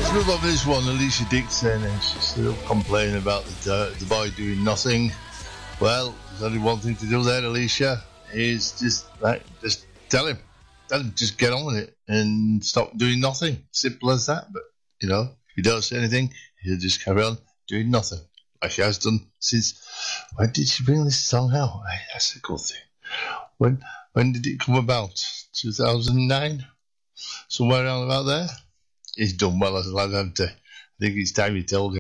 Let's move on to this one. Alicia Dixon, and she's still complaining about the boy doing nothing. Well, there's only one thing to do there, Alicia, is just tell him, just get on with it and stop doing nothing. Simple as that. But you know, if you don't say anything, he'll just carry on doing nothing, like she has done since. When did she bring this song out? That's a good thing. When did it come about? 2009, somewhere around about there. He's done well as a lad, hasn't he? I think it's time he told